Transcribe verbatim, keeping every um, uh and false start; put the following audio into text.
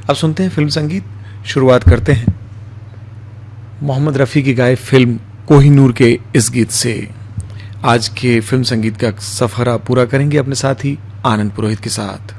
अब सुनते हैं फिल्म संगीत। शुरुआत करते हैं मोहम्मद रफ़ी की गाए फिल्म कोहिनूर के इस गीत से। आज के फिल्म संगीत का सफर आप पूरा करेंगे अपने साथी आनंद पुरोहित के साथ।